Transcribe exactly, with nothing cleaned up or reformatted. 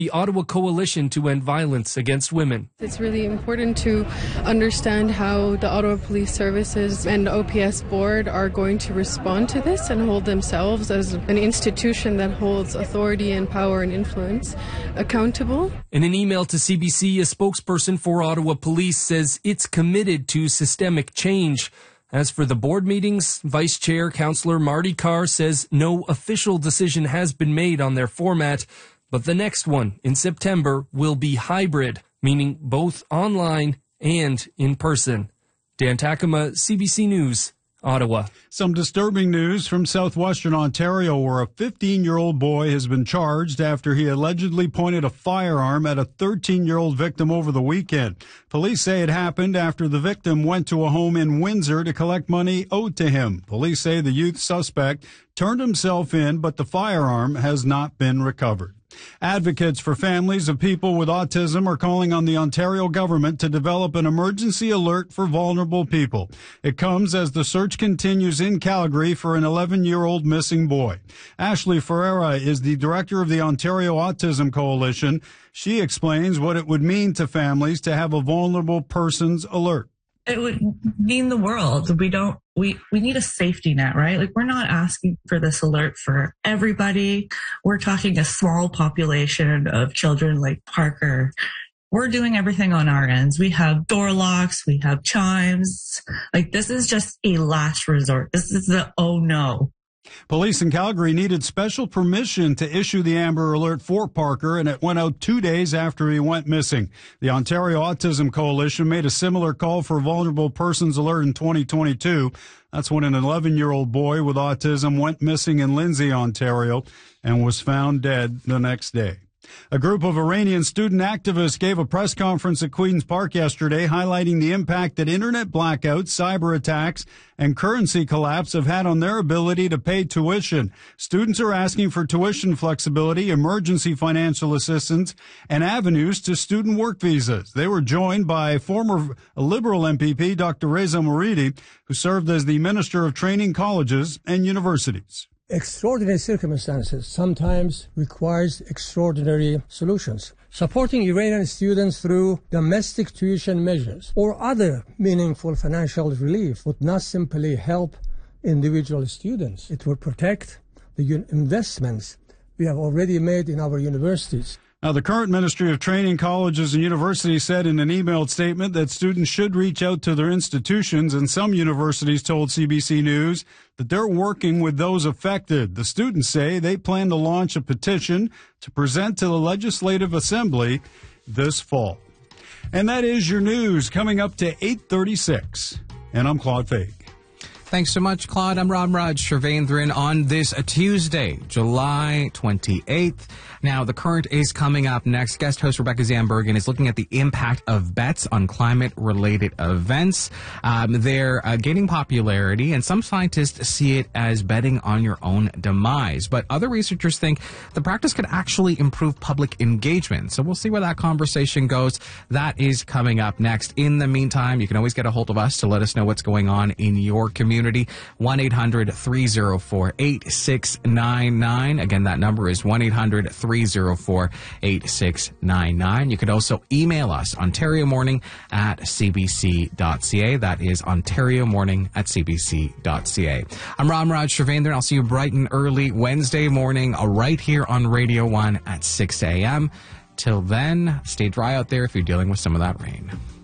the Ottawa Coalition to End Violence Against Women. It's really important to understand how the Ottawa Police Services and O P S Board are going to respond to this and hold themselves as an institution that holds authority and power and influence accountable. In an email to C B C, a spokesperson for Ottawa Police says it's committed to systemic change. As for the board meetings, Vice Chair Councillor Marty Carr says no official decision has been made on their format, but the next one in September will be hybrid, meaning both online and in person. Dan Takama, C B C News, Ottawa. Some disturbing news from southwestern Ontario, where a fifteen-year-old boy has been charged after he allegedly pointed a firearm at a thirteen-year-old victim over the weekend. Police say it happened after the victim went to a home in Windsor to collect money owed to him. Police say the youth suspect turned himself in, but the firearm has not been recovered. Advocates for families of people with autism are calling on the Ontario government to develop an emergency alert for vulnerable people. It comes as the search continues in Calgary for an eleven-year-old missing boy. Ashley Ferreira is the director of the Ontario Autism Coalition. She explains what it would mean to families to have a vulnerable person's alert. It would mean the world. We don't, we, we need a safety net, right? Like, we're not asking for this alert for everybody. We're talking a small population of children like Parker. We're doing everything on our ends. We have door locks. We have chimes. Like, this is just a last resort. This is the, oh no. Police in Calgary needed special permission to issue the Amber Alert for Parker, and it went out two days after he went missing. The Ontario Autism Coalition made a similar call for Vulnerable Persons Alert in twenty twenty-two. That's when an eleven-year-old boy with autism went missing in Lindsay, Ontario, and was found dead the next day. A group of Iranian student activists gave a press conference at Queen's Park yesterday highlighting the impact that internet blackouts, cyber attacks, and currency collapse have had on their ability to pay tuition. Students are asking for tuition flexibility, emergency financial assistance, and avenues to student work visas. They were joined by former Liberal M P P Doctor Reza Moridi, who served as the Minister of Training Colleges and Universities. Extraordinary circumstances sometimes requires extraordinary solutions. Supporting Iranian students through domestic tuition measures or other meaningful financial relief would not simply help individual students. It would protect the investments we have already made in our universities. Now, the current Ministry of Training, Colleges and Universities said in an emailed statement that students should reach out to their institutions, and some universities told C B C News that they're working with those affected. The students say they plan to launch a petition to present to the Legislative Assembly this fall. And that is your news coming up to eight thirty-six. And I'm Claude Fake. Thanks so much, Claude. I'm Ram Raj Sharvendran on this Tuesday, July twenty-eighth. Now, the current is coming up next. Guest host Rebecca Zambergen is looking at the impact of bets on climate-related events. Um, they're uh, gaining popularity, and some scientists see it as betting on your own demise. But other researchers think the practice could actually improve public engagement. So we'll see where that conversation goes. That is coming up next. In the meantime, you can always get a hold of us to let us know what's going on in your community. one eight hundred three oh four eight six nine nine. Again, that number is one eight hundred three oh four eight six nine nine. You could also email us, Ontario Morning at c b c dot c a. That is Ontario Morning at c b c dot c a. I'm Ram Raj Sharvendran. I'll see you bright and early Wednesday morning uh, right here on Radio one at six a.m. Till then, stay dry out there if you're dealing with some of that rain.